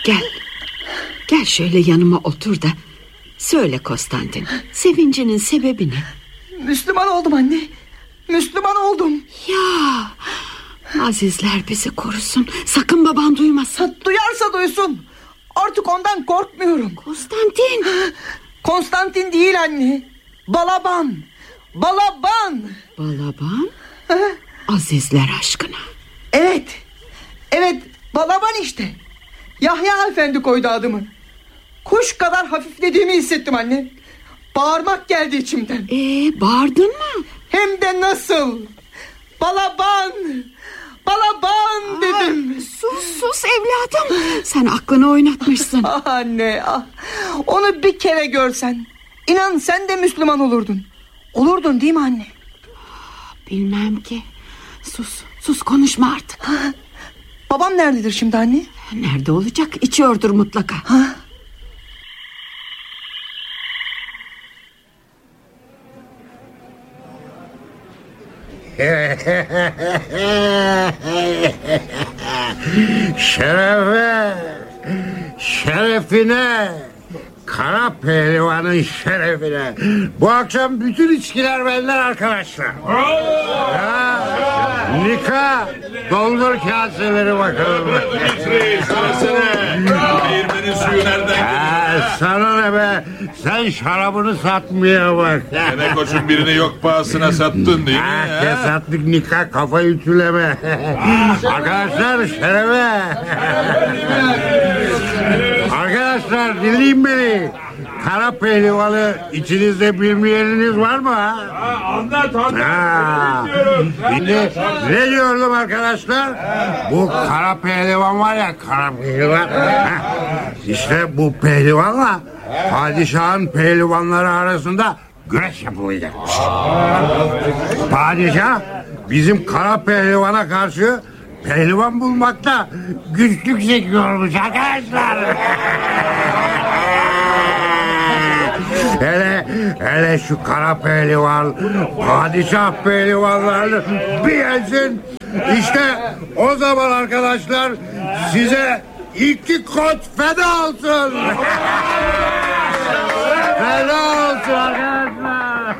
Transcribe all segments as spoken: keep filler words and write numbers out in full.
Gel. Gel şöyle yanıma otur da söyle Konstantin, sevincinin sebebi ne? Müslüman oldum anne. Müslüman oldum. Ya azizler bizi korusun. Sakın baban duymasın. Duyarsa duysun. Artık ondan korkmuyorum. Konstantin. Konstantin değil anne. Balaban. Balaban. Balaban? Azizler aşkına. Evet. Evet, Balaban işte. Yahya Efendi koydu adımı. Kuş kadar hafiflediğimi hissettim anne. Bağırmak geldi içimden. Ee, bağırdın mı? Hem de nasıl? Balaban. Balaban dedim. Aa, sus sus evladım. Sen aklını oynatmışsın. Ah anne ah. Onu bir kere görsen, İnan sen de Müslüman olurdun. Olurdun değil mi anne? Bilmem ki. Sus sus, konuşma artık. Ha, babam nerededir şimdi anne? Nerede olacak? İçiyordur mutlaka. Ha? Şerefe, şerefine, kara pehlivanın şerefine. Bu akşam bütün içkiler benden arkadaşlar. Ya, Nika, doldur kaseleri bakalım. Değirmenin suyu nereden geliyor? Sana ne be, sen şarabını satmaya bak. Gene koçun birini yok pahasına sattın değil mi? Ha, ya? Sattık Nika, kafayı ütüleme. Arkadaşlar şerefe. Arkadaşlar dinleyin beni. Kara pehlivanı içinizde bilmeyeniniz var mı? Ha? Ha, anlat anlat. Ha. Şimdi ne diyordum arkadaşlar? Bu kara pehlivan var ya, kara pehlivan. İşte bu pehlivanla padişahın pehlivanları arasında güreş yapılacakmış. Padişah bizim kara pehlivana karşı pehlivan bulmakta güçlük çekiyormuş arkadaşlar. Hele hele şu kara pehlivan padişah pehlivanlarını bir yensin. İşte o zaman arkadaşlar size iki koç feda olsun. Feda olsun arkadaşlar.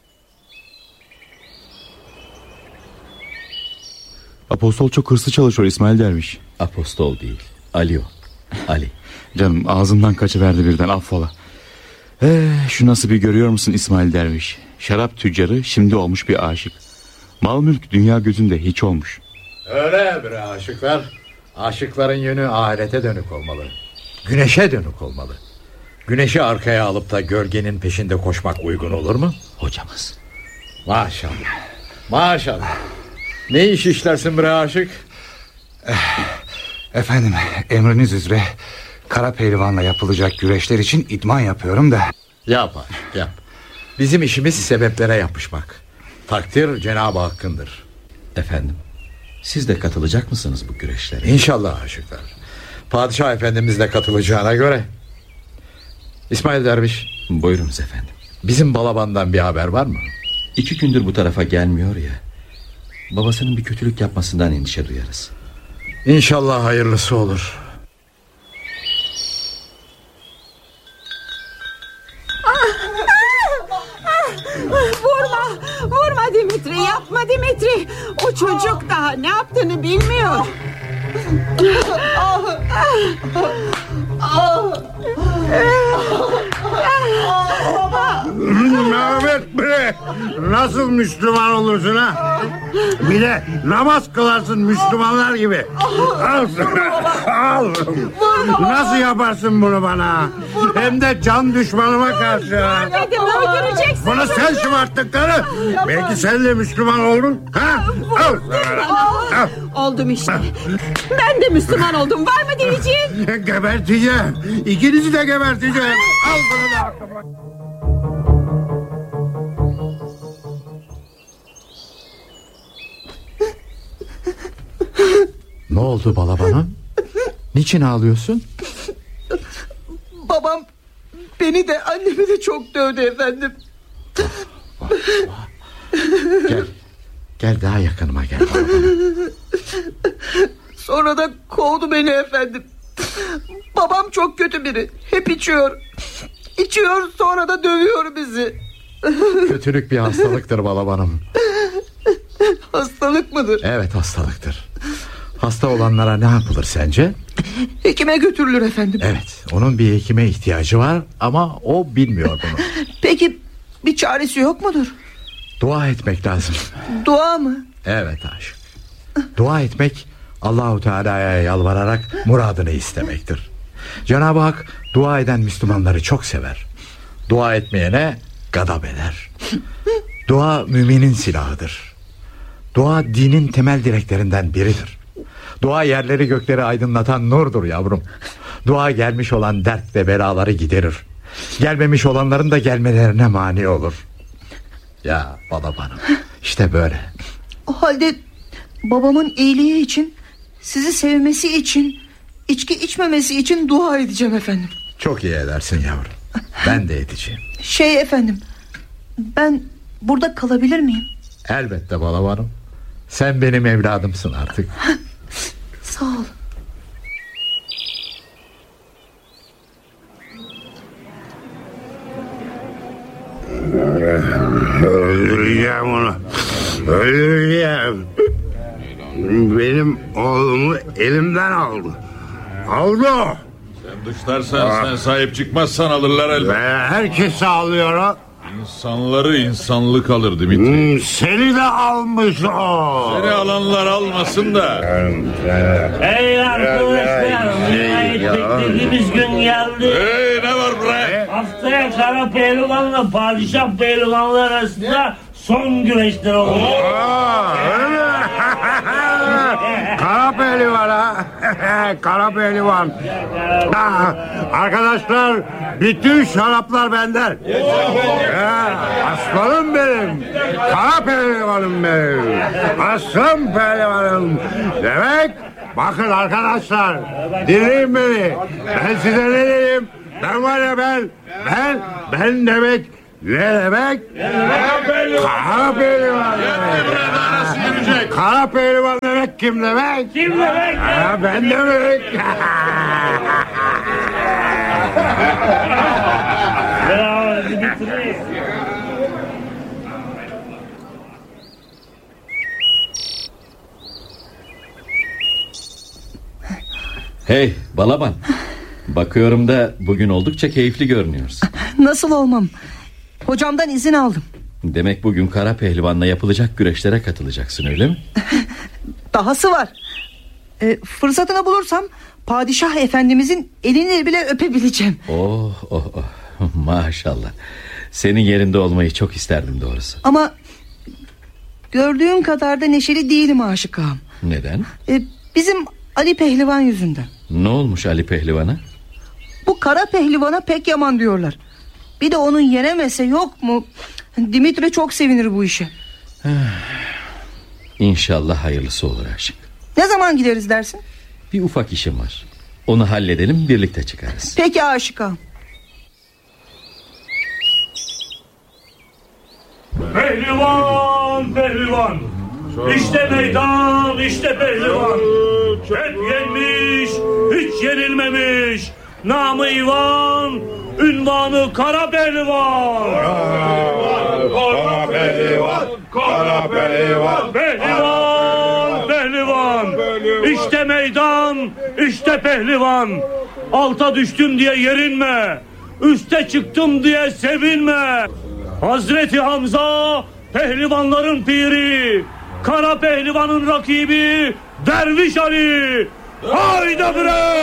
Apostol çok hırslı çalışıyor İsmail Derviş. Apostol değil, Ali o. Ali. Canım ağzımdan kaçıverdi birden, affola. Ee, şu nasibi görüyor musun İsmail Derviş? Şarap tüccarı şimdi olmuş bir aşık. Mal mülk dünya gözünde hiç olmuş. Öyle bre aşıklar. Aşıkların yönü ahirete dönük olmalı. Güneşe dönük olmalı. Güneşi arkaya alıp da gölgenin peşinde koşmak uygun olur mu? Hocamız. Maşallah. Maşallah. Ne iş işlersin bre aşık? Efendim, emriniz üzere kara pehlivanla yapılacak güreşler için idman yapıyorum da. Yap yap. Bizim işimiz sebeplere yapışmak. Takdir Cenab-ı Hakk'ındır. Efendim, siz de katılacak mısınız bu güreşlere? İnşallah aşıklar. Padişah Efendimiz de katılacağına göre. İsmail Derviş. Buyurunuz efendim. Bizim Balaban'dan bir haber var mı? İki gündür bu tarafa gelmiyor ya. Babasının bir kötülük yapmasından endişe duyarız. İnşallah hayırlısı olur. Vurma, vurma Dimitri, yapma Dimitri. O çocuk daha ne yaptığını bilmiyor. Mehmet bre, nasıl Müslüman olursun ha? Bir de namaz kılarsın Müslümanlar gibi. Al sana, al. Nasıl yaparsın bunu bana? Hem de can düşmanıma karşı. Dedim öldüreceksin. Bunu sen şımarttın karı. Belki sen de Müslüman oldun. Ha? Al sana. Al. Oldum işte. Ben de Müslüman oldum. Var mı diyeceğin? Geberteceğim. İkinizi de geberteceğim. Al bunu da aklıma. Ne oldu Balaban'a? Niçin ağlıyorsun? Babam beni de annemi de çok dövdü efendim. Vah, vah. Gel. Gel daha yakınıma gel Balaban'a. Sonra da kovdu beni efendim. Babam çok kötü biri. Hep içiyor. İçiyor sonra da dövüyor bizi. Kötülük bir hastalıktır Balabanım. Hastalık mıdır? Evet, hastalıktır. Hasta olanlara ne yapılır sence? Hekime götürülür efendim. Evet, onun bir hekime ihtiyacı var ama o bilmiyor bunu. Peki bir çaresi yok mudur? Dua etmek lazım. Dua mı? Evet aşık. Dua etmek Allahu Teala'ya yalvararak muradını istemektir. Cenab-ı Hak dua eden Müslümanları çok sever. Dua etmeyene gadap eder. Dua müminin silahıdır. Dua dinin temel direklerinden biridir. Dua yerleri gökleri aydınlatan nurdur yavrum. Dua gelmiş olan dert ve belaları giderir. Gelmemiş olanların da gelmelerine mani olur. Ya Balabanım, işte böyle. O halde babamın iyiliği için, sizi sevmesi için, içki içmemesi için dua edeceğim efendim. Çok iyi edersin yavrum. Ben de edeceğim. Şey efendim, ben burada kalabilir miyim? Elbette Balabanım. Sen benim evladımsın artık. Sağ ol. Öldüreceğim onu. Öldüreceğim. Benim oğlumu elimden aldı. Aldı o. Sen dışlarsan, sen sahip çıkmazsan alırlar elbette. Ve herkes alıyor o. İnsanları insanlık alır Dimitri. Hmm, seni de almış o. Seni alanlar almasın da. Hey arkadaşlar, nihayet beklediğimiz gün geldi. Hey, ne var buraya? Haftaya Kara Pehlivan'la Padişah Pehlivanlar arasında son güreşler olacak. Kara Pehlivan ha. Kara Pehlivan. Ha, arkadaşlar, bütün şaraplar benden. Ya, aslanım benim. Kara Pehlivanım benim. Aslan Pehlivanım. Demek bakın arkadaşlar, dinleyin beni. Ben size ne diyeyim? Ben var ya ben. Ben, ben demek ne demek? Kara Pehlivan demek. Kara Pehlivan demek kim demek? Kim demek? Ha, ben demek. Bravo Dimitri. Hey Balaban, bakıyorum da bugün oldukça keyifli görünüyorsun. Nasıl olmam? Hocamdan izin aldım. Demek bugün Kara Pehlivan'la yapılacak güreşlere katılacaksın, öyle mi? Dahası var. E, fırsatını bulursam Padişah Efendimizin elini bile öpebileceğim. Oh oh oh, maşallah. Senin yerinde olmayı çok isterdim doğrusu. Ama gördüğün kadar da neşeli değilim Aşık ağam. Neden? E, bizim Ali Pehlivan yüzünden. Ne olmuş Ali Pehlivan'a? Bu Kara Pehlivan'a pek yaman diyorlar. Bir de onun yenemese yok mu? Dimitri çok sevinir bu işe. İnşallah hayırlısı olur aşık. Ne zaman gideriz dersin? Bir ufak işim var. Onu halledelim, birlikte çıkarız. Peki Aşık ağam. Pehlivan, pehlivan. İşte meydan, işte pehlivan. Hep yenmiş, hiç yenilmemiş. Namı İvan, ünvanı Kara Pehlivan. Kara Pehlivan, Kara Pehlivan. Pehlivan, pehlivan. İşte meydan, işte pehlivan. Alta düştüm diye yerinme. Üste çıktım diye sevinme. Hazreti Hamza pehlivanların piri. Kara Pehlivan'ın rakibi Derviş Ali. Haydi bre!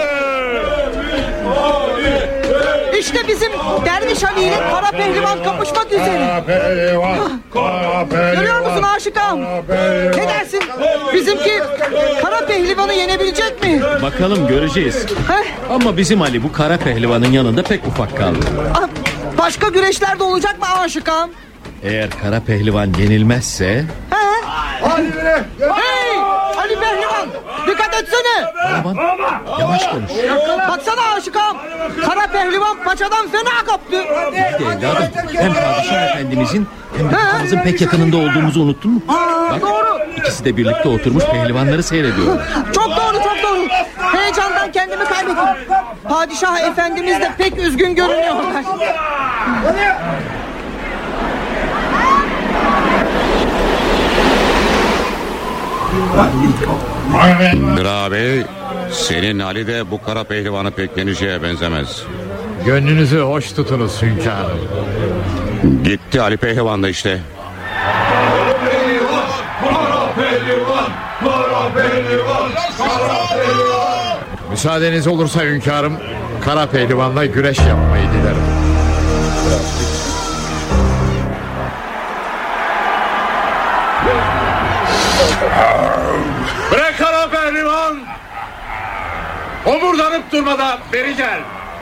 İşte bizim Derviş Ali ile Kara Pehlivan kapışmak üzere. Görüyor musun Aşık ağam? Ne dersin? Bizimki Kara Pehlivan'ı yenebilecek mi? Bakalım, göreceğiz. Heh? Ama bizim Ali bu Kara Pehlivan'ın yanında pek ufak kaldı. Ah, başka güreşler de olacak mı Aşık ağam? Eğer Kara Pehlivan yenilmezse... He? Hey! Ali Pehlivan! Dikkat etsene! Balaban, yavaş konuş. Baksana Aşık ağam! Kara Pehlivan paçadan fena kaptı. İyi de evladım, hem Padişah Efendimizin hem de papazın pek yakınında olduğumuzu unuttun mu? Aa, Bak, doğru. İkisi de birlikte oturmuş pehlivanları seyrediyorlar. Çok doğru, çok doğru. Hey! Heyecandan kendimi kaybettim. Padişah efendimiz de pek üzgün görünüyorlar. Mira Bey, senin Ali de bu kara pehlivanı pek yeneceğe benzemez. Gönlünüzü hoş tutunuz hünkârım. Gitti Ali Pehlivan da işte. Kara pehlivan, kara pehlivan, kara pehlivan, kara pehlivan. Müsaadeniz olursa hünkârım, kara pehlivanla güreş yapmayı dilerim. Bırak kara pehlivan! Omurdanıp durmadan beri gel.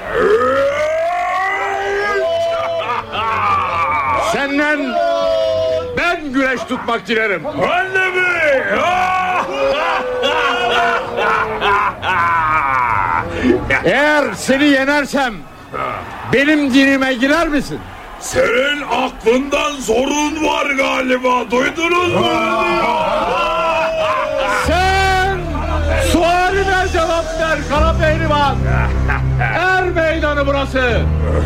Senden ben güreş tutmak dilerim. Anne mi? Eğer seni yenersem benim dinime girer misin? Senin aklından sorun var galiba. Duydunuz mu? Sen sualine cevap ver kara pehlivan. Er meydanı burası.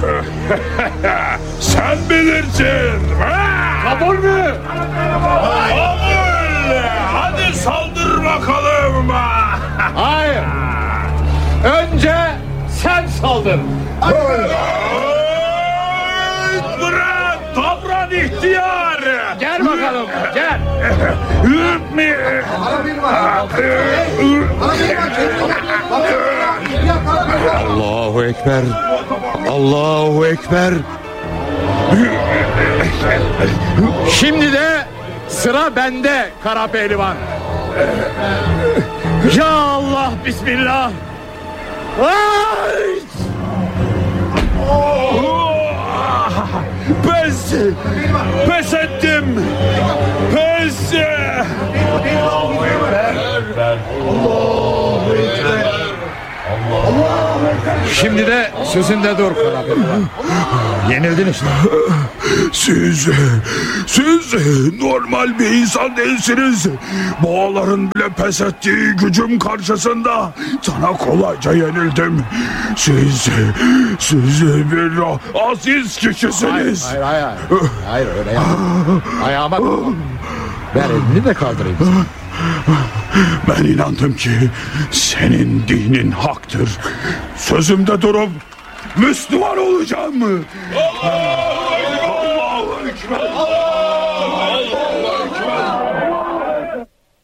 Sen bilirsin. Kabul mü? Kabul. Hadi saldır bakalım. Hayır. Önce sen saldır. Bırak, davran ihtiyar. Gel bakalım, gel. Allahu Ekber, Allahu Ekber. Şimdi de sıra bende kara pehlivan. Ya Allah, bismillah. Ay! Pes, pes ettim. Pes. Allahu Ekber. Allahu Ekber. Şimdi de sözünde dur kara pehlivan. Yenildin işte. Siz, siz normal bir insan değilsiniz. Boğaların bile pes ettiği gücüm karşısında sana kolayca yenildim. Siz, siz bir aziz kişisiniz. Hayır, hayır, hayır. Hayır, öyle yapma. Ayağıma ver elini de kaldırayım. Ben inandım ki senin dinin haktır. Sözümde durup Müslüman olacağım mı? Allahu Ekber! Allahu Ekber! Allahu Ekber!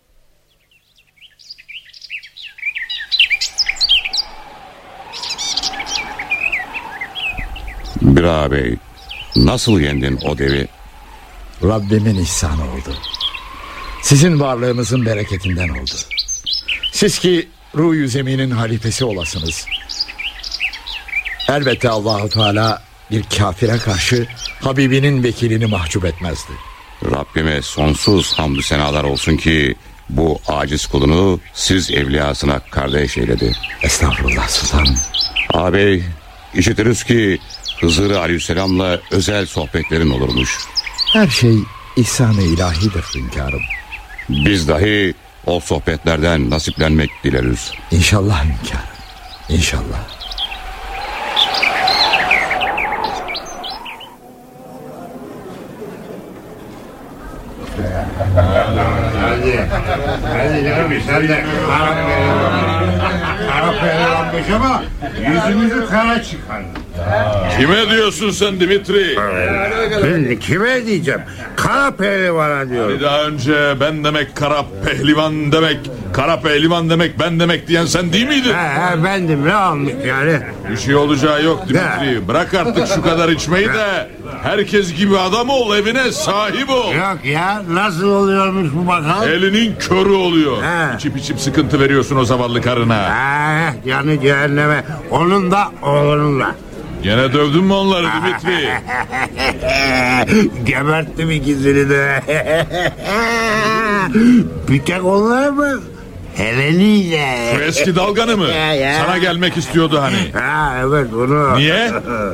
Mira Bey, nasıl yendin o devi? Rabbimin ihsanı oldu. Sizin varlığınızın bereketinden oldu. Siz ki ruh-ü zeminin halifesi olasınız. Elbette Allahu Teala bir kafire karşı Habibinin vekilini mahcup etmezdi. Rabbime sonsuz hamdü senalar olsun ki bu aciz kulunu siz evliyasına kardeş eyledi. Estağfurullah sultanım. Ağabey, işitiriz ki Hızır Aleyhisselam'la özel sohbetlerin olurmuş. Her şey ihsan-ı ilahidir hünkârım. Biz dahi o sohbetlerden nasiplenmek dileriz. İnşallah hünkârım, İnşallah. Hadi. Hadi canım sen de kara pehlivanmış ama yüzümüzü kara çıkardın. Kime diyorsun sen Dimitri? Ben kime diyeceğim? Kara pehlivana diyorum. Hani daha önce ben demek kara pehlivan demek, kara pehlivan demek ben demek diyen sen değil miydin? He he bendim, ne olmuş yani? Bir şey olacağı yok Dimitri. Bırak artık şu kadar içmeyi de herkes gibi adam ol, evine sahip ol. Yok ya, nasıl oluyormuş bu bakalım? Elinin körü oluyor. He. İçip içip sıkıntı veriyorsun o zavallı karına. He, yani cehenneme. Onun da oğlunla. Gene dövdün mü onları Dimitri? Geberttim ikisini de. Bir tek onlar mı? Heleniyle. Şu eski dalganı mı? Sana gelmek istiyordu hani. Ha evet onu. Niye?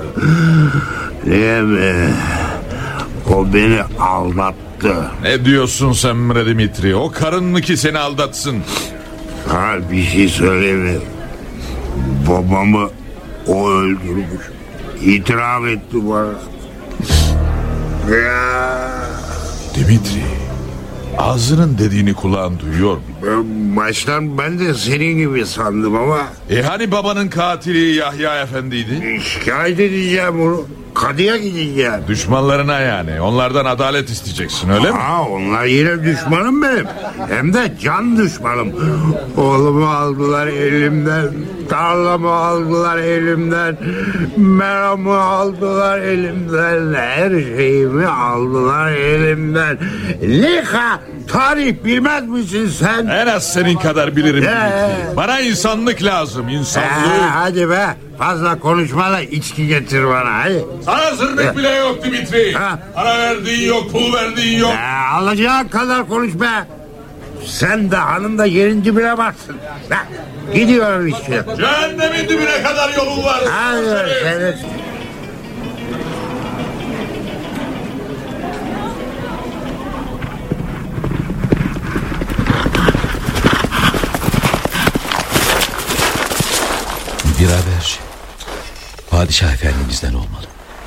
Niye mi? O beni aldattı. Ne diyorsun sen bre Dimitri? O karın mı ki seni aldatsın? Ha bir şey söyleyeyim mi? Babamı o öldürmüş. İtiraf etti bana. Ya. Dimitri, ağzının dediğini kulağın duyuyor mu? Ben baştan ben de senin gibi sandım ama. E hani babanın katili Yahya Efendi'ydi? Şikayet edeceğim onu. Kadıya gideceğim. Düşmanlarına yani. Onlardan adalet isteyeceksin, öyle mi? Aa, onlar yine düşmanım benim. Hem de can düşmanım. Oğlumu aldılar elimden. Tarlamı aldılar elimden. Meramı aldılar elimden. Her şeyimi aldılar elimden. Lika, tarih bilmez misin sen? En az senin kadar bilirim. Ee, Bana insanlık lazım, insanlık. Ee, hadi be, fazla konuşma da içki getir bana, hadi. Sana zırnık bile yok Dimitri. Ha. Para verdiğin yok, pul verdiğin yok. Ee, alacağın kadar konuş be. Sen de hanım da yerin dibine baksın. Ha, gidiyorum işte. Cehennemin dibine kadar yolun var. Hadi seni. Bir haber. Padişah efendimizden olmalı.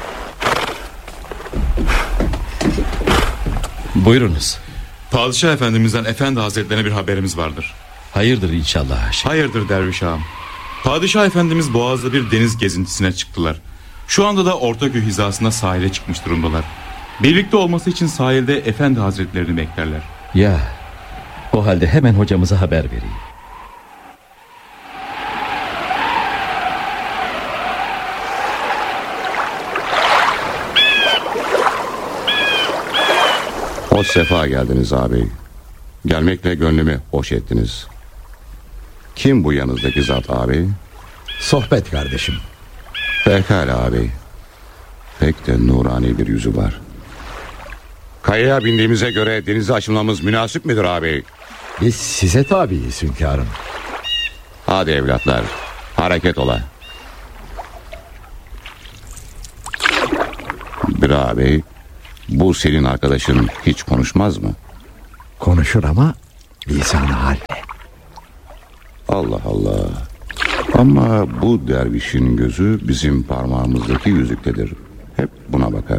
Buyurunuz. Padişah efendimizden efendi hazretlerine bir haberimiz vardır. Hayırdır inşallah Haşim. Hayırdır derviş ağam. Padişah efendimiz Boğaz'da bir deniz gezintisine çıktılar. Şu anda da Ortaköy hizasında sahile çıkmış durumdalar. Birlikte olması için sahilde efendi hazretlerini beklerler. Ya, o halde hemen hocamıza haber vereyim. Hoş sefa geldiniz ağabey. Gelmekle gönlümü hoş ettiniz. Kim bu yanınızdaki zat ağabey? Sohbet kardeşim. Pekala ağabey. Pek de nurani bir yüzü var. Kayaya bindiğimize göre denize açılmamız münasip midir ağabey? Biz size tabiiz hünkârım. Hadi evlatlar, hareket ola. Bir ağabey, bu senin arkadaşın hiç konuşmaz mı? Konuşur ama lisan-ı hal. Allah Allah. Ama bu dervişin gözü bizim parmağımızdaki yüzüktedir. Hep buna bakar.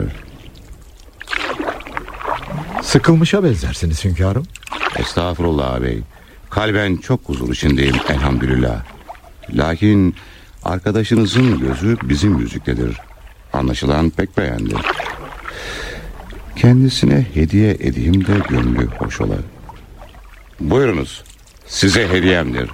Sıkılmışa benzersiniz hünkârım. Estağfurullah ağabey. Kalben çok huzur içindeyim elhamdülillah. Lakin arkadaşınızın gözü bizim yüzüktedir. Anlaşılan pek beğendi. Kendisine hediye edeyim de gönlü hoş ola. Buyurunuz, size hediyemdir.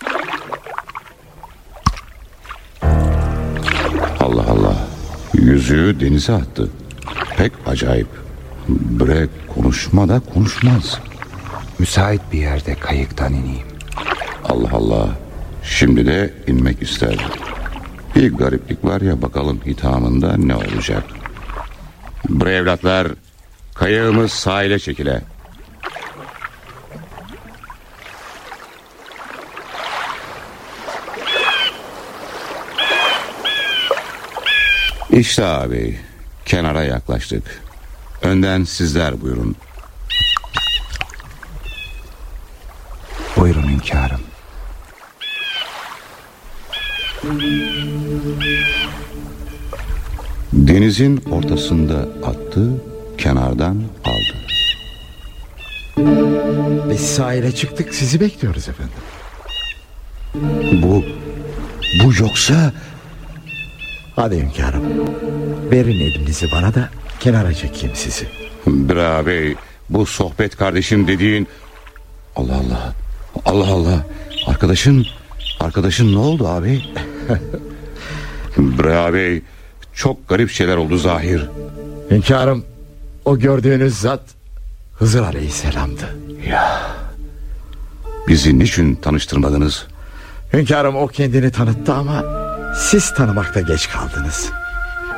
Allah Allah, yüzüğü denize attı. Pek acayip. Bre konuşma da konuşmaz. Müsait bir yerde kayıktan ineyim. Allah Allah, şimdi de inmek ister. Bir gariplik var ya, bakalım hitamında ne olacak. Bre evlatlar, kayığımız sahile çekile. İşte abi, kenara yaklaştık. Önden sizler buyurun. Buyurun hünkârım. Denizin ortasında attı, kenardan aldı. Biz sahile çıktık, sizi bekliyoruz efendim. Bu, bu yoksa... Hadi hünkârım, verin elinizi bana da kenara çekeyim sizi. Bra bey, bu sohbet kardeşim dediğin... Allah Allah, Allah Allah. Arkadaşın, arkadaşın ne oldu abi? Bra bey, çok garip şeyler oldu zahir. Hünkârım, o gördüğünüz zat Hızır Aleyhisselam'dı. Ya, bizi niçin tanıştırmadınız? Hünkârım, o kendini tanıttı ama siz tanımakta geç kaldınız.